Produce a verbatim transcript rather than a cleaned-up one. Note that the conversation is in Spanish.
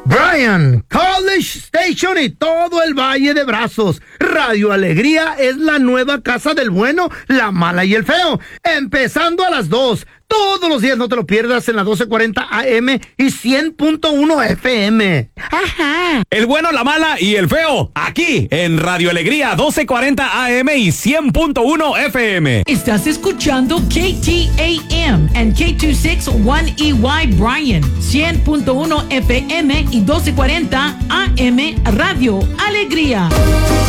Bryan, College Station y todo el Valle de Brazos. Radio Alegría es la nueva casa del bueno, la mala y el feo. Empezando a las dos. Todos los días, no te lo pierdas, en la doce cuarenta A M y cien punto uno F M. Ajá. El bueno, la mala y el feo, aquí en Radio Alegría, doce cuarenta A M y cien punto uno F M. Estás escuchando K T A M and K dos sesenta y uno E Y Bryan, cien punto uno F M y doce cuarenta A M Radio Alegría.